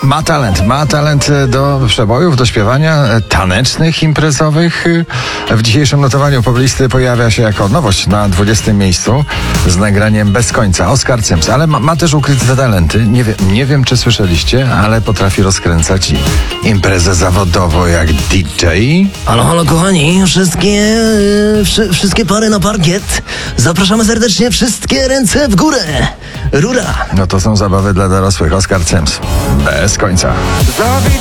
Ma talent do przebojów, do śpiewania tanecznych, imprezowych. W dzisiejszym notowaniu poblisty pojawia się jako nowość na 20. miejscu z nagraniem Bez końca. Oskar Cyms, ale ma też ukryte talenty. Nie wiem, czy słyszeliście, ale potrafi rozkręcać imprezę zawodowo jak DJ. Halo, kochani, wszystkie pary na parkiet. Zapraszamy serdecznie, wszystkie ręce w górę. Rura. No to są zabawy dla dorosłych. Oskar Cyms. Bez końca.